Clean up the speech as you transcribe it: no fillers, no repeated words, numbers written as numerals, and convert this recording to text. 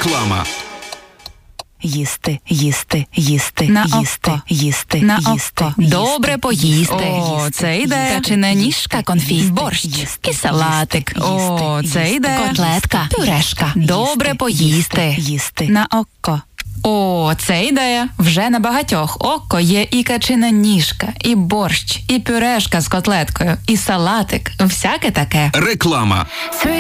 Реклама. Їсти, їсти, їсти, На їсти, око. їсти, На їсти, око. їсти, Добре поїсти. їсти, О, це їсти, ідея. їсти, Качана їсти, ніжка, конфіт, їсти, борщ їсти, і салатик. їсти, О, їсти, це їсти, ідея. Котлетка, пюрешка. Добре їсти, поїсти. їсти. На око. О, це ідея. Вже на багатьох око є і качина ніжка, і борщ, і пюрешка з котлеткою, і салатик. Всяке таке. Реклама.